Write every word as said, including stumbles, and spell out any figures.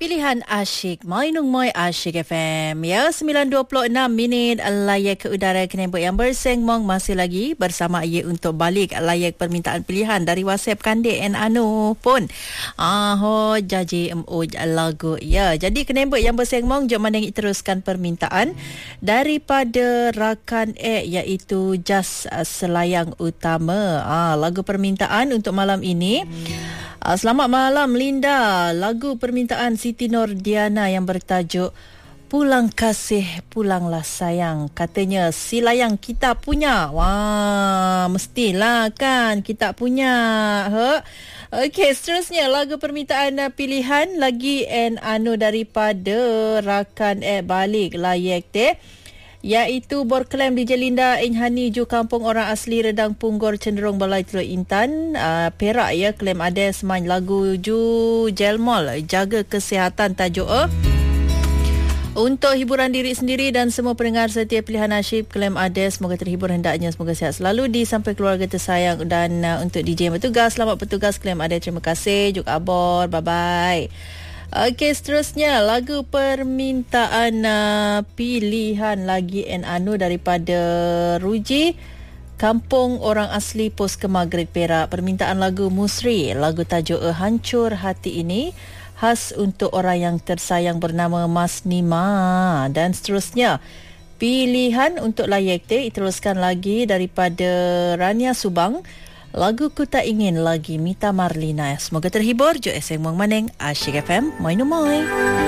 Pilihan Asyik Mainung Moi Asyik F M. Ya, sembilan dua puluh enam minit layak ke udara Kenembut yang bersengmong masih lagi bersama ia untuk balik layak permintaan pilihan dari WhatsApp Kandik and Anu pun. Ah, ho jaji mo lagu. Ya, jadi Kenembut yang bersengmong jom mana teruskan permintaan daripada rakan A iaitu Jas Selayang Utama. Ah, lagu permintaan untuk malam ini. Uh, selamat malam Linda. Lagu permintaan Siti Nordiana yang bertajuk Pulang Kasih Pulanglah Sayang. Katanya si layang kita punya. Wah, mestilah kan kita punya. He? Okey, seterusnya lagu permintaan uh, pilihan lagi and anu daripada rakan eh balik layak teh, iaitu Borklaim di Jelinda Inhani Ju Kampung Orang Asli Redang Punggor Cenderung Balai Teluk Intan uh, Perak ya. Klaim ada semain lagu Ju Jelmol Jaga Kesihatan tajuk uh. Untuk hiburan diri sendiri dan semua pendengar setia Pilihan Asyik. Klaim ada semoga terhibur hendaknya, semoga sihat selalu di sampai keluarga tersayang. Dan uh, untuk D J yang bertugas, selamat bertugas. Klaim ada terima kasih. Juk abor, bye bye. Okey, seterusnya lagu permintaan uh, pilihan lagi and anu daripada Ruji Kampung Orang Asli Pos Kemar Great Perak. Permintaan lagu Musri, lagu tajuk Hancur Hati ini khas untuk orang yang tersayang bernama Mas Nima. Dan seterusnya pilihan untuk layak te diteruskan lagi daripada Rania Subang, lagu Ku Tak Ingin Lagi Mita Marlina. Semoga terhibur. Jo eseng mong maneng Asyik F M. Moi no moi.